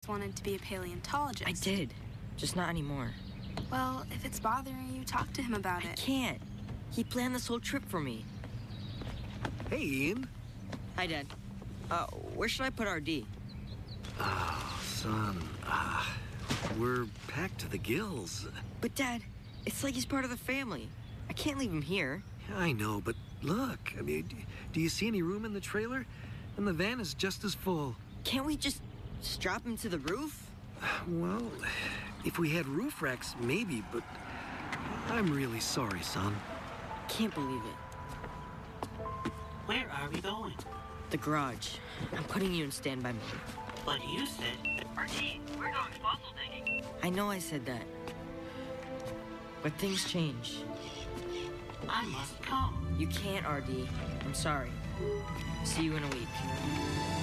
wanted to be a paleontologist. I did, just not anymore. Well, if it's bothering you, talk to him about I it. can't. He planned this whole trip for me. Hey, Ian. Hi, Dad. Where should I put RD? Oh, son. We're packed to the gills. But, Dad, it's like he's part of the family. I can't leave him here. Yeah, I know, but look, I mean, do you see any room in the trailer? And the van is just as full. Can't we just strap him to the roof? Well, if we had roof racks, maybe, but I'm really sorry, son. Can't believe it. Where are we going? The garage. I'm putting you in standby mode. But you said... RT, we're going fossil digging. I know I said that. But things change. I must come. You can't, RD. I'm sorry. See you in a week.